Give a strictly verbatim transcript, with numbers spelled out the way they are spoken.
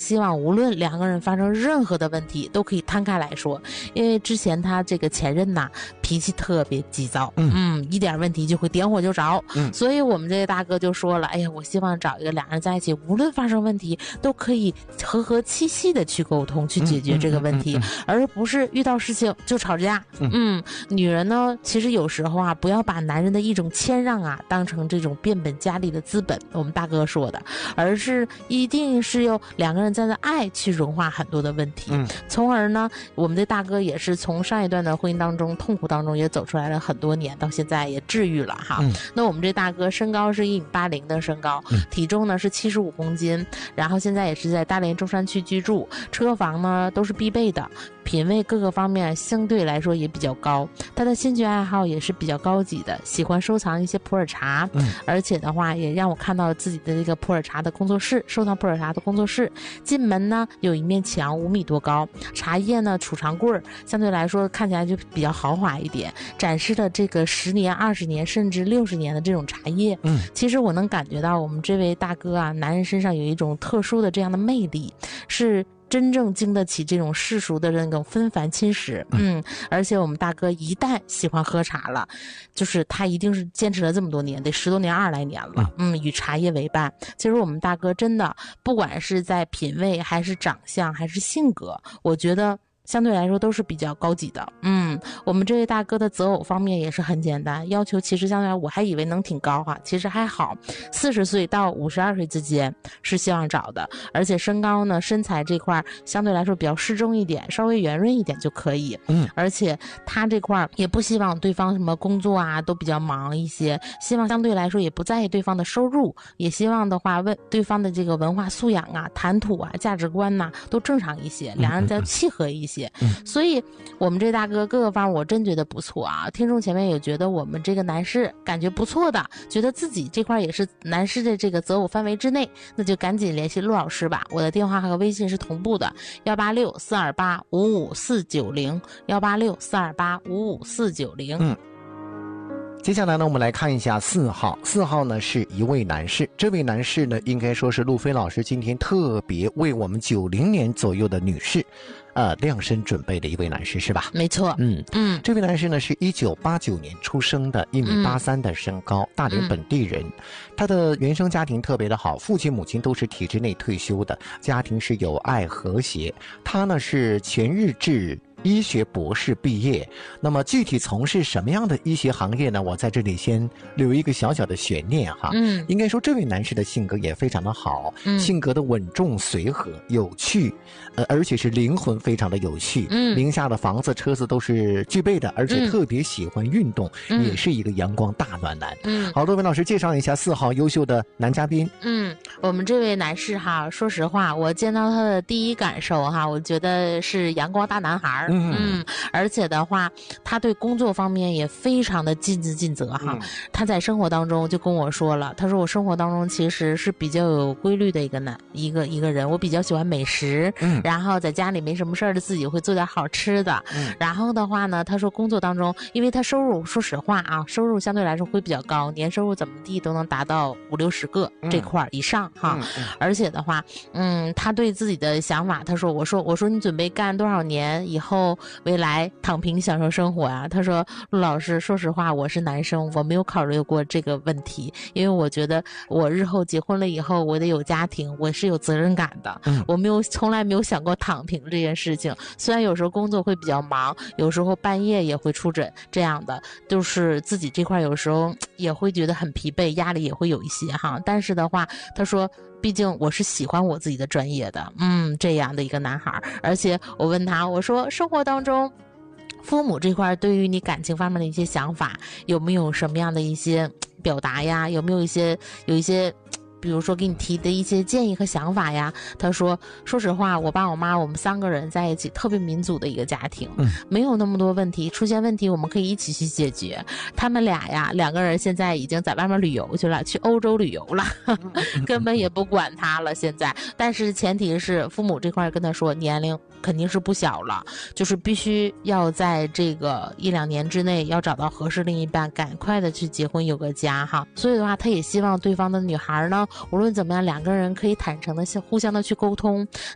希望无论两个人发生任何的问题都可以摊开来说，因为之前他这个前任呐脾气特别急躁，嗯嗯，一点问题就会点火就着，嗯，所以我们这个大哥就说了，哎呀，我希望找一个两人在一起，无论发生问题都可以和和气气的去沟通，去解决这个问题，嗯嗯嗯嗯、而不是遇到事情就吵架。嗯, 嗯，女人呢，其实有时候啊，不要把男人的一种谦让啊当成这种变本加厉的资本，我们大哥说的，而是一定是用两个人在的爱去融化很多的问题，嗯，从而呢，我们的大哥也是从上一段的婚姻当中痛苦当中也走出来了很多年，到现在也治愈了哈。嗯、那我们这大哥身高是一米八零的身高，嗯、体重呢是七十五公斤，然后现在也是在大连中山区居住，车房呢都是必备的。品味各个方面相对来说也比较高，他的兴趣爱好也是比较高级的，喜欢收藏一些普洱茶，嗯，而且的话也让我看到自己的这个普洱茶的工作室，收藏普洱茶的工作室。进门呢有一面墙五米多高，茶叶呢储藏柜相对来说看起来就比较豪华一点，展示了这个十年、二十年甚至六十年的这种茶叶。嗯，其实我能感觉到我们这位大哥啊，男人身上有一种特殊的这样的魅力，是真正经得起这种世俗的那种纷繁侵蚀，嗯，而且我们大哥一旦喜欢喝茶了，就是他一定是坚持了这么多年，得十多年、二十来年了，嗯，与茶叶为伴。其实我们大哥真的，不管是在品味，还是长相，还是性格，我觉得相对来说都是比较高级的。嗯，我们这位大哥的择偶方面也是很简单，要求其实相对来我还以为能挺高哈，其实还好，四十岁到五十二岁之间是希望找的，而且身高呢，身材这块相对来说比较适中一点，稍微圆润一点就可以。嗯，而且他这块也不希望对方什么工作啊都比较忙一些，希望相对来说也不在意对方的收入，也希望的话问对方的这个文化素养啊、谈吐啊、价值观呐、啊、都正常一些，两人再契合一些。嗯，所以我们这大哥各个方我真觉得不错啊。听众前面也觉得我们这个男士感觉不错的，觉得自己这块也是男士的这个择偶范围之内，那就赶紧联系陆老师吧。我的电话和微信是同步的，幺八六四二八五五四九零，幺八六四二八五五四九零。 嗯。接下来呢，我们来看一下四号。四号呢是一位男士，这位男士呢，应该说是路飞老师今天特别为我们九零年左右的女士，呃，量身准备的一位男士，是吧？ 没错。 嗯嗯，这位男士呢是一九八九年出生的，一米八三的身高，嗯、大连本地人。嗯、他的原生家庭特别的好，父亲母亲都是体制内退休的，家庭是有爱和谐。他呢是全日制医学博士毕业，那么具体从事什么样的医学行业呢？我在这里先留一个小小的悬念哈。嗯，应该说这位男士的性格也非常的好，嗯，性格的稳重随和有趣，呃，而且是灵魂非常的有趣。嗯，名下的房子车子都是具备的，而且特别喜欢运动，嗯、也是一个阳光大暖男。嗯，好，陆文老师介绍一下四号优秀的男嘉宾。 嗯，我们这位男士哈，说实话，我见到他的第一感受哈，我觉得是阳光大男孩。嗯, 嗯，而且的话，他对工作方面也非常的尽职尽责哈。嗯、他在生活当中就跟我说了，他说我生活当中其实是比较有规律的一个男一个一个人，我比较喜欢美食，嗯，然后在家里没什么事儿的自己会做点好吃的，嗯，然后的话呢，他说工作当中，因为他收入说实话啊，收入相对来说会比较高，年收入怎么地都能达到五六十个这块以上哈。嗯嗯、而且的话，嗯，他对自己的想法，他说我说我说你准备干多少年以后？未来躺平享受生活啊，他说陆老师说实话我是男生，我没有考虑过这个问题，因为我觉得我日后结婚了以后我得有家庭，我是有责任感的，嗯、我没有从来没有想过躺平这件事情，虽然有时候工作会比较忙，有时候半夜也会出诊这样的，就是自己这块有时候也会觉得很疲惫，压力也会有一些哈，但是的话他说毕竟我是喜欢我自己的专业的，嗯，这样的一个男孩。而且我问他，我说生活当中父母这块对于你感情方面的一些想法有没有什么样的一些表达呀，有没有一些有一些比如说给你提的一些建议和想法呀。他说说实话，我爸我妈我们三个人在一起特别民主的一个家庭，嗯，没有那么多问题，出现问题我们可以一起去解决。他们俩呀两个人现在已经在外面旅游去了，去欧洲旅游了，根本也不管他了现在。但是前提是父母这块跟他说年龄肯定是不小了，就是必须要在这个一两年之内要找到合适另一半，赶快的去结婚有个家哈。所以的话他也希望对方的女孩呢无论怎么样两个人可以坦诚的互相的去沟通。